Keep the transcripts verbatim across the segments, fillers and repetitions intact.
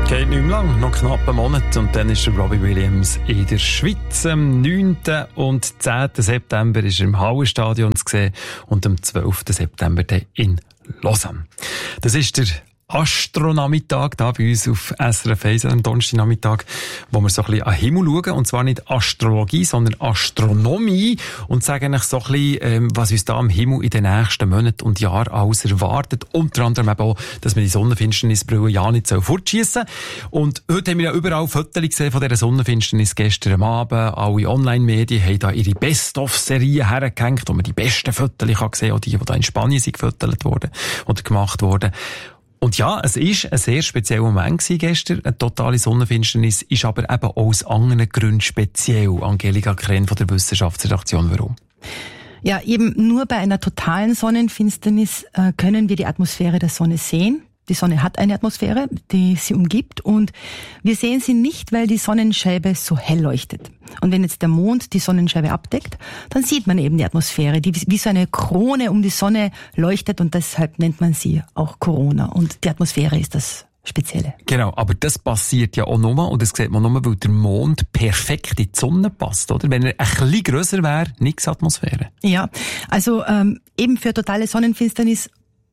Geht nicht mehr lang, noch knapp einen Monat und dann ist der Robbie Williams in der Schweiz. Am neunten und zehnten September ist er im Hallenstadion zu sehen und am zwölften September dann in Lausanne. Das ist der Astronachmittag da bei uns auf S R F eins am Donnerstagnachmittag, wo wir so ein bisschen an den Himmel schauen, und zwar nicht Astrologie, sondern Astronomie, und sagen euch so ein bisschen, ähm, was uns da am Himmel in den nächsten Monaten und Jahren alles erwartet. Unter anderem eben auch, dass wir die Sonnenfinsternisbrille ja nicht so fortschiessen. Und heute haben wir ja überall Fotos gesehen von dieser Sonnenfinsternis gestern am Abend. Alle Online-Medien haben da ihre Best-of-Serien hergehängt, wo man die besten Fotos kann sehen, auch die, die da in Spanien sind gefotografiert worden oder gemacht worden. Und ja, es ist ein sehr spezieller Moment gewesen gestern. Eine totale Sonnenfinsternis ist aber eben auch aus anderen Gründen speziell. Angelika Krenn von der Wissenschaftsredaktion. Warum? Ja, eben nur bei einer totalen Sonnenfinsternis äh, können wir die Atmosphäre der Sonne sehen. Die Sonne hat eine Atmosphäre, die sie umgibt, und wir sehen sie nicht, weil die Sonnenscheibe so hell leuchtet. Und wenn jetzt der Mond die Sonnenscheibe abdeckt, dann sieht man eben die Atmosphäre, die wie so eine Krone um die Sonne leuchtet, und deshalb nennt man sie auch Corona. Und die Atmosphäre ist das Spezielle. Genau, aber das passiert ja auch nur, und das sieht man nur, weil der Mond perfekt in die Sonne passt, oder? Wenn er ein bisschen grösser wäre, nichts Atmosphäre. Ja, also ähm, eben für totale Sonnenfinsternis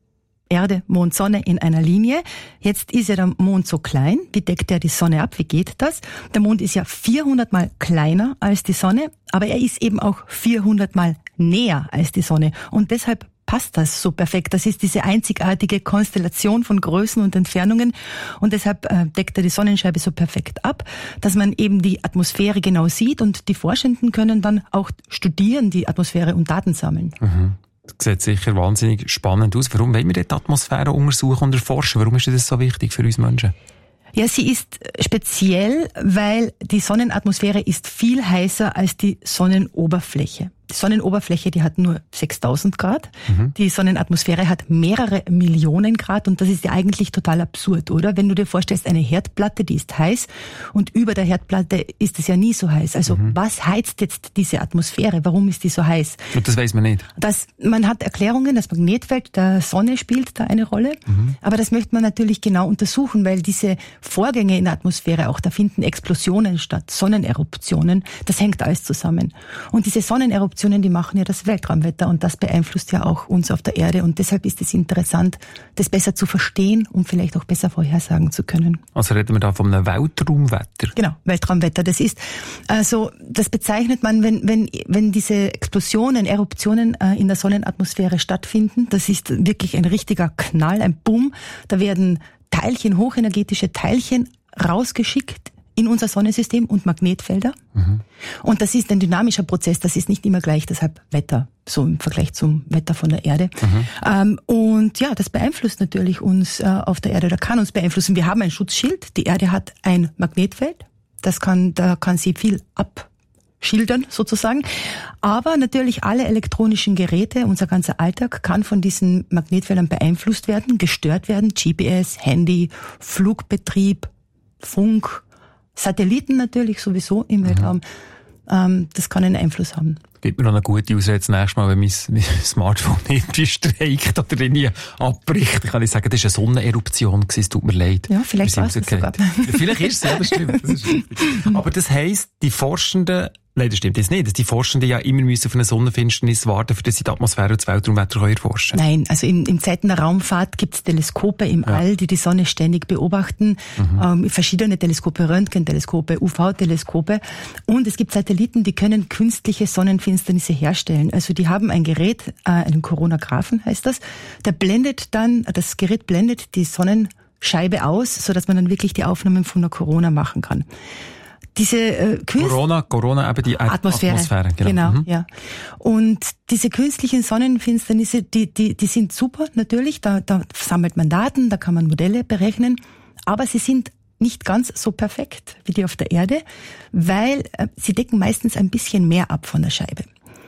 Erde, Mond, Sonne in einer Linie. Jetzt ist ja der Mond so klein. Wie deckt er die Sonne ab? Wie geht das? Der Mond ist ja vierhundert Mal kleiner als die Sonne, aber er ist eben auch vierhundert Mal näher als die Sonne. Und deshalb passt das so perfekt. Das ist diese einzigartige Konstellation von Größen und Entfernungen. Und deshalb äh, deckt er die Sonnenscheibe so perfekt ab, dass man eben die Atmosphäre genau sieht. Und die Forschenden können dann auch studieren, die Atmosphäre, und Daten sammeln. Mhm. Das sieht sicher wahnsinnig spannend aus. Warum wollen wir die Atmosphäre untersuchen und erforschen? Warum ist das so wichtig für uns Menschen? Ja, sie ist speziell, weil die Sonnenatmosphäre ist viel heißer als die Sonnenoberfläche. Die Sonnenoberfläche, die hat nur sechstausend Grad. Mhm. Die Sonnenatmosphäre hat mehrere Millionen Grad, und das ist ja eigentlich total absurd, oder? Wenn du dir vorstellst, eine Herdplatte, die ist heiß, und über der Herdplatte ist es ja nie so heiß. Also mhm. was heizt jetzt diese Atmosphäre? Warum ist die so heiß? Und das weiß man nicht. Das, man hat Erklärungen, das Magnetfeld der Sonne spielt da eine Rolle, mhm. aber das möchte man natürlich genau untersuchen, weil diese Vorgänge in der Atmosphäre auch, da finden Explosionen statt, Sonneneruptionen, das hängt alles zusammen. Und diese Sonneneruptionen, die machen ja das Weltraumwetter, und das beeinflusst ja auch uns auf der Erde, und deshalb ist es interessant, das besser zu verstehen, um vielleicht auch besser vorhersagen zu können. Also reden wir da von einem Weltraumwetter? Genau, Weltraumwetter. Das ist, also, das bezeichnet man, wenn, wenn, wenn diese Explosionen, Eruptionen äh, in der Sonnenatmosphäre stattfinden, das ist wirklich ein richtiger Knall, ein Boom. Da werden Teilchen, hochenergetische Teilchen rausgeschickt in unser Sonnensystem und Magnetfelder. Mhm. Und das ist ein dynamischer Prozess, das ist nicht immer gleich, deshalb Wetter, so im Vergleich zum Wetter von der Erde. Mhm. Ähm, und ja, das beeinflusst natürlich uns äh, auf der Erde, oder kann uns beeinflussen. Wir haben ein Schutzschild, die Erde hat ein Magnetfeld, das kann, da kann sie viel abschildern sozusagen. Aber natürlich alle elektronischen Geräte, unser ganzer Alltag kann von diesen Magnetfeldern beeinflusst werden, gestört werden. G P S, Handy, Flugbetrieb, Funk, Satelliten natürlich sowieso im Weltraum. Mhm. Ähm, das kann einen Einfluss haben. Gibt mir noch eine gute Ausrede das nächste Mal, wenn mein, mein Smartphone irgendwie streikt oder irgendwie abbricht. Ich kann nicht sagen, das war eine Sonneneruption, es tut mir leid. Ja, vielleicht war es das sogar. Vielleicht ist es, ja, das stimmt. Das ist Aber das heisst, die Forschenden, nein, das stimmt jetzt nicht, dass die Forschenden ja immer müssen auf eine Sonnenfinsternis warten, für das sie die Atmosphäre und das Weltraumwetter erforschen. Nein, also in, in Zeiten der Raumfahrt gibt es Teleskope im ja. All, die die Sonne ständig beobachten. Mhm. Ähm, verschiedene Teleskope, Röntgenteleskope, U V-Teleskope. Und es gibt Satelliten, die können künstliche Sonnenfinsternisse herstellen. Also die haben ein Gerät, äh, einen Koronographen heißt das, der blendet dann, das Gerät blendet die Sonnenscheibe aus, sodass man dann wirklich die Aufnahmen von der Corona machen kann. Diese äh, Künst- Corona, Corona, eben die Atmosphäre, Atmosphäre genau. genau mhm. ja. Und diese künstlichen Sonnenfinsternisse, die, die, die sind super natürlich. Da, da sammelt man Daten, da kann man Modelle berechnen, aber sie sind nicht ganz so perfekt wie die auf der Erde, weil äh, sie decken meistens ein bisschen mehr ab von der Scheibe.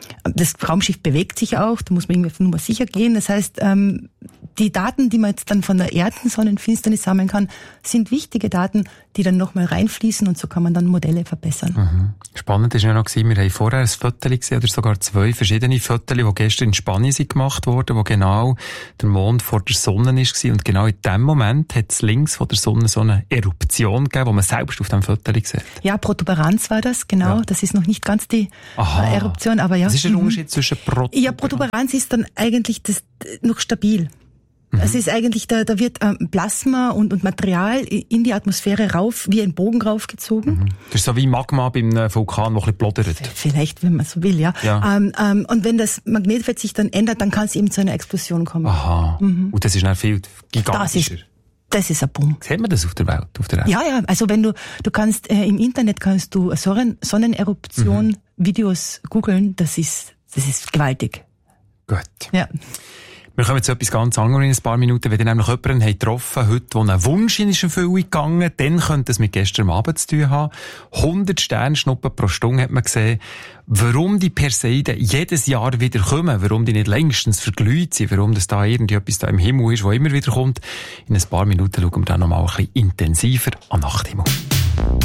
Das Raumschiff bewegt sich auch, da muss man irgendwie auf Nummer sicher gehen. Das heißt, ähm, die Daten, die man jetzt dann von der Erdensonnenfinsternis sammeln kann, sind wichtige Daten, die dann nochmal reinfließen und so kann man dann Modelle verbessern. Mhm. Spannend ist ja noch gewesen, wir haben vorher ein Foto gesehen, oder sogar zwei verschiedene Fotos, die gestern in Spanien sind gemacht wurden, wo genau der Mond vor der Sonne ist und genau in dem Moment hat es links von der Sonne so eine Eruption gegeben, wo man selbst auf dem Foto sieht. Ja, Protuberanz war das, genau. Ja. Das ist noch nicht ganz die Aha. Eruption, aber ja. Was ist der Unterschied mhm. zwischen Protuberanz? Ja, Protuberanz ist dann eigentlich das noch stabil. Es ist eigentlich, da, da wird ähm, Plasma und, und Material in die Atmosphäre rauf, wie ein Bogen raufgezogen. Mhm. Das ist so wie Magma beim Vulkan, wo ein bisschen plodert. Vielleicht, wenn man so will, ja. ja. Ähm, ähm, und wenn das Magnetfeld sich dann ändert, dann kann es eben zu einer Explosion kommen. Aha. Mhm. Und das ist dann viel gigantischer. Das ist, das ist ein Boom. Sieht man das auf der Welt? Auf der Welt? Ja, ja. Also wenn du, du kannst, äh, im Internet kannst du Sonnen, Sonneneruption, mhm. Videos googeln, das ist, das ist gewaltig. Gut. Ja. Wir kommen zu etwas ganz anderem in ein paar Minuten. Wenn ihr nämlich jemanden habt getroffen heute, der einen Wunsch in Erfüllung gegangen ist, dann könnte es mit gestern Abend zu tun haben. hundert Sternschnuppen pro Stunde hat man gesehen. Warum die Perseiden jedes Jahr wieder kommen, warum die nicht längstens verglüht sind, warum das da irgendwie etwas da im Himmel ist, wo immer wieder kommt. In ein paar Minuten schauen wir dann noch mal ein bisschen intensiver an Nachthimmel.